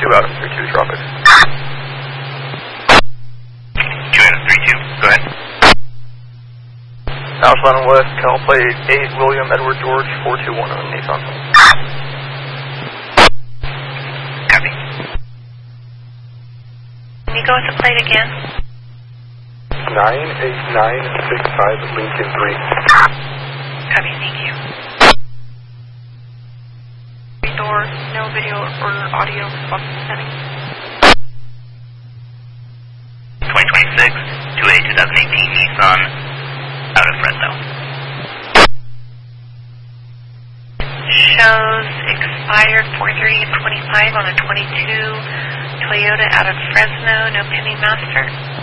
2 out of 32 Tropics. 2 out of 32, go ahead. House Line West, Cal Plate 8, William Edward George, 421 on Nissan. Copy. Can you go with the plate again? 98965 Lincoln 3. Copy, thank you. Door, no video or audio response setting. 2026, 2A 2018 Nissan, out of Fresno. Shows expired 4/30/25 on a 22 Toyota out of Fresno, no pending master.